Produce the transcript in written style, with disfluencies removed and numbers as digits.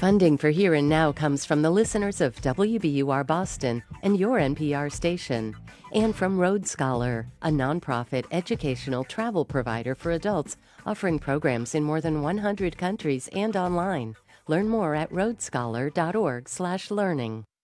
Funding for Here and Now comes from the listeners of WBUR Boston and your NPR station, and from Road Scholar, a nonprofit educational travel provider for adults offering programs in more than 100 countries and online. Learn more at roadscholar.org/learning.